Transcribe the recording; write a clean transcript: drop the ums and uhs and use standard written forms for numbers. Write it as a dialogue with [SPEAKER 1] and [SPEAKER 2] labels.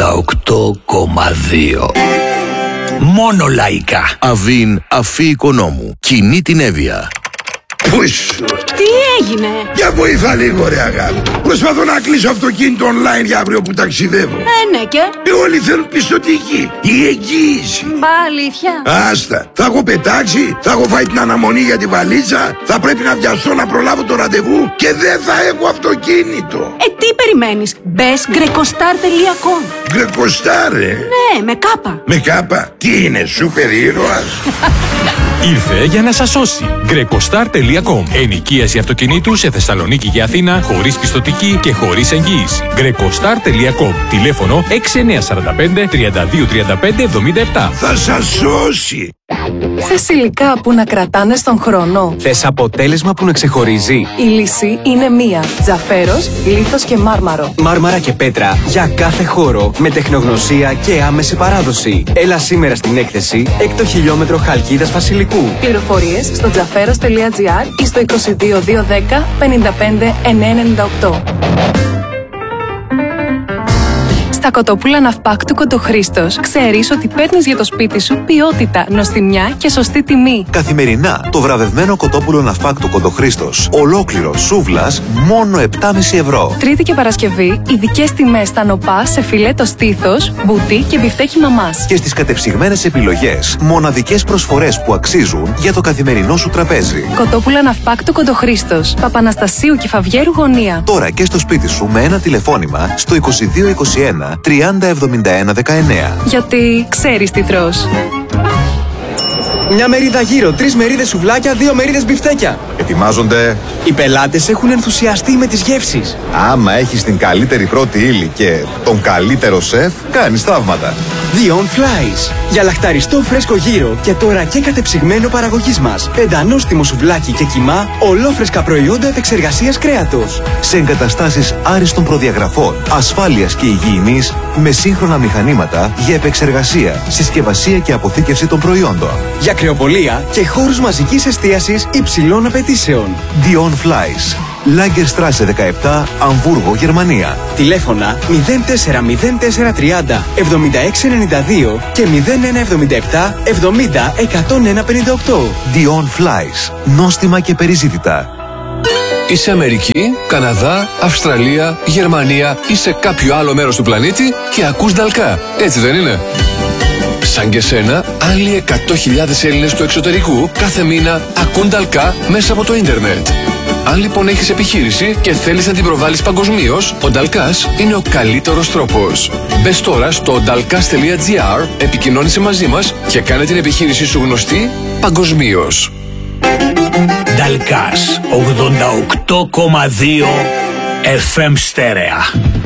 [SPEAKER 1] 88,2. Μόνο λαϊκά.
[SPEAKER 2] Αβίν Αφή Οικονόμου. Κινεί την Εύβοια.
[SPEAKER 3] Τι έγινε?
[SPEAKER 4] Για βοήθα λίγο ρε αγάπη. Προσπαθώ να κλείσω αυτοκίνητο online για αύριο που ταξιδεύω.
[SPEAKER 3] Ναι και?
[SPEAKER 4] Όλοι θέλουν πιστωτική. Η εγγύηση.
[SPEAKER 3] Μπα, αλήθεια?
[SPEAKER 4] Άστα. Θα έχω πετάξει, θα έχω φάει την αναμονή για τη βαλίτσα, θα πρέπει να βιαστώ να προλάβω το ραντεβού και δεν θα έχω αυτοκίνητο.
[SPEAKER 3] Τι περιμένεις? Μπες grecostar.com.
[SPEAKER 4] Γκρεκοστάρ ρε.
[SPEAKER 3] Ναι, με κάπα.
[SPEAKER 4] Με κάπα. Τι είναι, σούπερ ήρωας?
[SPEAKER 5] Ήρθε για να σας σώσει. grecostar.com. Ενοικίαση αυτοκινήτου σε Θεσσαλονίκη και Αθήνα χωρίς πιστωτική και χωρίς εγγύηση. grecostar.com. Τηλέφωνο 6945 3235 77.
[SPEAKER 4] Θα σας σώσει.
[SPEAKER 6] Θες υλικά που να κρατάνε στον χρόνο?
[SPEAKER 7] Θες αποτέλεσμα που να ξεχωρίζει?
[SPEAKER 6] Η λύση είναι μία. Τζαφέρος, λίθος και μάρμαρο.
[SPEAKER 7] Μάρμαρα και πέτρα για κάθε χώρο με τεχνογνωσία και άμεση παράδοση. Έλα σήμερα στην έκθεση έκτο χιλιόμετρο Χαλκίδας Βασιλικού.
[SPEAKER 6] Πληροφορίες στο τζαφέρος.gr ή στο 22210 55 998. Στα κοτόπουλα Ναυπάκτου Κοντοχρήστος ξέρεις ότι παίρνεις για το σπίτι σου ποιότητα, νοστιμιά και σωστή τιμή.
[SPEAKER 8] Καθημερινά το βραβευμένο κοτόπουλο Ναυπάκτου Κοντοχρήστος. Ολόκληρο σούβλας μόνο 7,5 ευρώ.
[SPEAKER 6] Τρίτη και Παρασκευή ειδικές τιμές στα νοπά σε φιλέτο στήθος, μπουτί και μπιφτέκι μαμάς.
[SPEAKER 8] Και στις κατεψυγμένες επιλογές μοναδικές προσφορές που αξίζουν για το καθημερινό σου τραπέζι.
[SPEAKER 6] Κοτόπουλα Ναυπάκτου Κοντοχρήστος. Παπαναστασίου και Φαβιέρου γωνία.
[SPEAKER 8] Τώρα και στο σπίτι σου με ένα τηλεφώνημα στο 2221 307119.
[SPEAKER 6] Γιατί ξέρεις τι τρως.
[SPEAKER 7] Μια μερίδα γύρω, 3 μερίδες σουβλάκια, 2 μερίδες μπιφτέκια.
[SPEAKER 9] Ετοιμάζονται.
[SPEAKER 7] Οι πελάτες έχουν ενθουσιαστεί με τις γεύσεις.
[SPEAKER 9] Άμα έχεις την καλύτερη πρώτη ύλη και τον καλύτερο σεφ, κάνεις θαύματα.
[SPEAKER 7] Dion Flies. Για λαχταριστό φρέσκο γύρο και τώρα και κατεψυγμένο παραγωγής μας. Πεντανόστιμο σουβλάκι και κιμά, ολόφρεσκα προϊόντα επεξεργασίας κρέατος.
[SPEAKER 8] Σε εγκαταστάσεις άριστων προδιαγραφών, ασφάλειας και υγιεινής, με σύγχρονα μηχανήματα για επεξεργασία, συσκευασία και αποθήκευση των προϊόντων.
[SPEAKER 7] Για κρεοπολία και χώρους μαζικής εστίασης υψηλών απαιτήσεων.
[SPEAKER 8] Dion Flies. Lagerstraße 17, Αμβούργο, Γερμανία.
[SPEAKER 7] Τηλέφωνα 040430 7692 και 0177 70 10158.
[SPEAKER 8] Dion Flies. Νόστιμα και περιζήτητα.
[SPEAKER 10] Είσαι Αμερική, Καναδά, Αυστραλία, Γερμανία ή σε κάποιο άλλο μέρος του πλανήτη και ακούς Νταλκά. Έτσι δεν είναι? Σαν και σένα, άλλοι 100.000 Έλληνες του εξωτερικού κάθε μήνα ακούν Νταλκά μέσα από το ίντερνετ. Αν λοιπόν έχεις επιχείρηση και θέλεις να την προβάλλεις παγκοσμίως, ο Νταλκάς είναι ο καλύτερος τρόπος. Μπες τώρα στο dalkas.gr, επικοινώνησε μαζί μας και κάνε την επιχείρησή σου γνωστή παγκοσμίως.
[SPEAKER 1] Νταλκάς 88,2 FM στέρεα.